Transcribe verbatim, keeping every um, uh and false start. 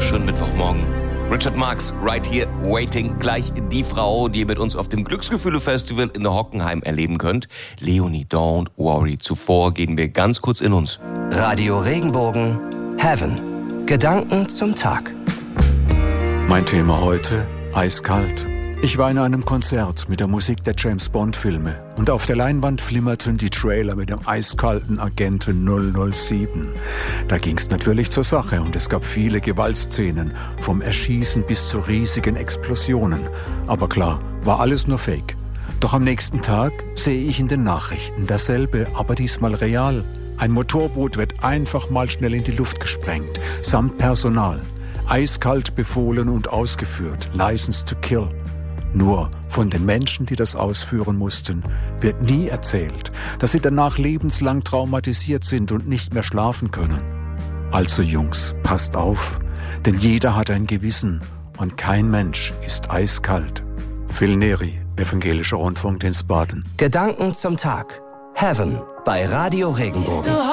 Schönen Mittwochmorgen. Richard Marx, right here, waiting. Gleich die Frau, die ihr mit uns auf dem Glücksgefühle-Festival in Hockenheim erleben könnt. Leonie, don't worry. Zuvor gehen wir ganz kurz in uns. Radio Regenbogen, Heaven. Gedanken zum Tag. Mein Thema heute, eiskalt. Ich war in einem Konzert mit der Musik der James-Bond-Filme und auf der Leinwand flimmerten die Trailer mit dem eiskalten Agenten null null sieben. Da ging's natürlich zur Sache und es gab viele Gewaltszenen, vom Erschießen bis zu riesigen Explosionen. Aber klar, war alles nur Fake. Doch am nächsten Tag sehe ich in den Nachrichten dasselbe, aber diesmal real. Ein Motorboot wird einfach mal schnell in die Luft gesprengt, samt Personal. Eiskalt befohlen und ausgeführt, License to Kill. Nur von den Menschen, die das ausführen mussten, wird nie erzählt, dass sie danach lebenslang traumatisiert sind und nicht mehr schlafen können. Also Jungs, passt auf, denn jeder hat ein Gewissen und kein Mensch ist eiskalt. Phil Neri, Evangelischer Rundfunk Wiesbaden. Gedanken zum Tag. Heaven bei Radio Regenbogen.